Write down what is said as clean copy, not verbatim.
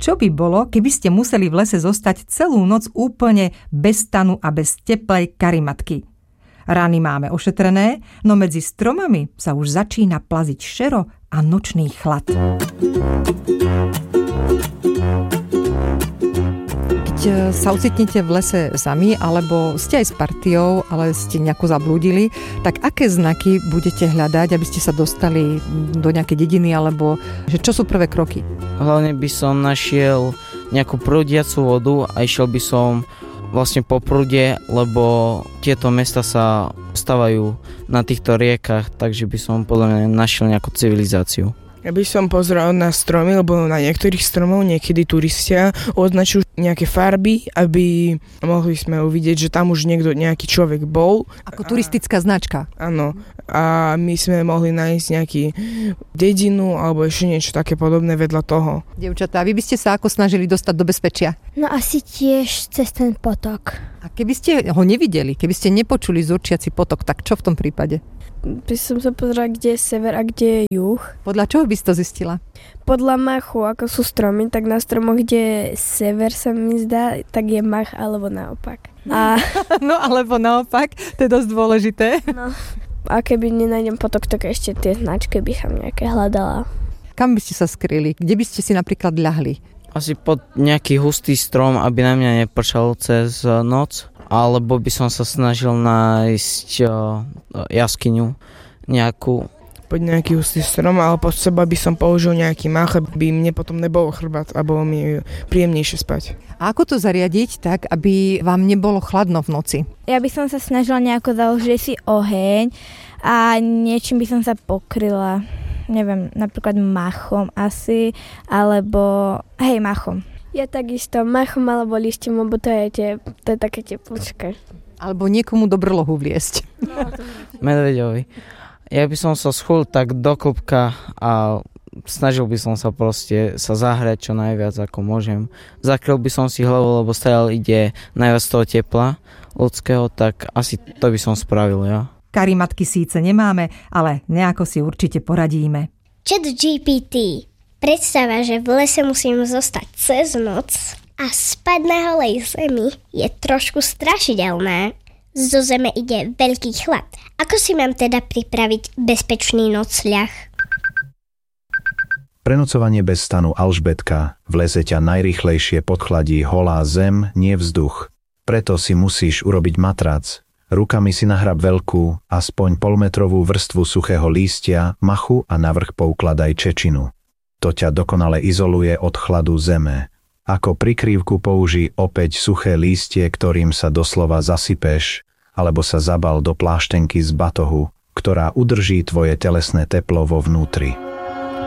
Čo by bolo, keby ste museli v lese zostať celú noc úplne bez stanu a bez teplej karimatky? Rány máme ošetrené, no medzi stromami sa už začína plaziť šero a nočný chlad. Keď sa ocitnete v lese sami, alebo ste aj s partiou, ale ste nejako zablúdili, tak aké znaky budete hľadať, aby ste sa dostali do nejakej dediny, alebo že čo sú prvé kroky? Hlavne by som našiel nejakú prúdiacu vodu a išiel by som vlastne po prúde, lebo tieto mesta sa stavajú na týchto riekach, takže by som podľa mňa našiel nejakú civilizáciu. Ja by som pozeral na stromy, lebo na niektorých stromov niekedy turistia označujú nejaké farby, aby mohli sme uvidieť, že tam už nejaký človek bol. Ako turistická značka. Áno. A my sme mohli nájsť nejaký dedinu alebo ešte niečo také podobné vedľa toho. Dievčatá, vy by ste sa ako snažili dostať do bezpečia? No asi tiež cez ten potok. A keby ste ho nevideli, keby ste nepočuli zurčiaci potok, tak čo v tom prípade? By som sa pozrela, kde je sever a kde je juh. Podľa čoho by si to zistila? Podľa machu, ako sú stromy, tak na stromoch, kde je sever, sa mi zdá, tak je mach, alebo naopak. No alebo naopak, to je dosť dôležité. No. A keby nenájdem potok, tak ešte tie značky by som nejaké hľadala. Kam by ste sa skryli? Kde by ste si napríklad ľahli? Asi pod nejaký hustý strom, aby na mňa nepršalo cez noc. Alebo by som sa snažil nájsť jaskyňu nejakú. Pod nejaký hustý strom, ale pod seba by som použil nejaký mach, aby mne potom nebolo chrbát a bolo mi príjemnejšie spať. A ako to zariadiť tak, aby vám nebolo chladno v noci? Ja by som sa snažila nejako založiť si oheň a niečím by som sa pokryla. Neviem, napríklad machom asi, alebo machom. Ja takisto machom alebo listom, lebo to je také teplúčke. Alebo niekomu do brlohu vliesť. Medveďovi. Ja by som sa schul tak do klbka a snažil by som sa proste sa zahrať čo najviac ako môžem. Zakryl by som si hlavu, lebo stále ide najviac toho tepla ľudského, tak asi to by som spravil ja. Karimatky síce nemáme, ale nejako si určite poradíme. ChatGPT. Predstava, že v lese musím zostať cez noc a spať na holej zemi je trošku strašidelné. Zo zeme ide veľký chlad. Ako si mám teda pripraviť bezpečný nocľah? Prenocovanie bez stanu Alžbetka. V lese ťa najrýchlejšie podchladí holá zem, nie vzduch. Preto si musíš urobiť matrac. Rukami si nahrab veľkú, aspoň polmetrovú vrstvu suchého lístia, machu a navrch poukladaj čečinu. To ťa dokonale izoluje od chladu zeme. Ako prikrývku použij opäť suché lístie, ktorým sa doslova zasypeš, alebo sa zabal do pláštenky z batohu, ktorá udrží tvoje telesné teplo vo vnútri.